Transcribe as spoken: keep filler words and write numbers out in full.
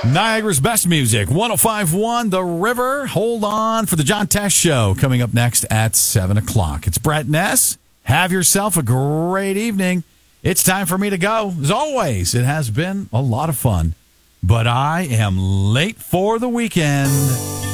Niagara's best music, one oh five point one The River. Hold on for the John Tesh Show coming up next at seven o'clock. It's Brett Ness. Have yourself a great evening. It's time for me to go. As always, it has been a lot of fun, but I am late for the weekend.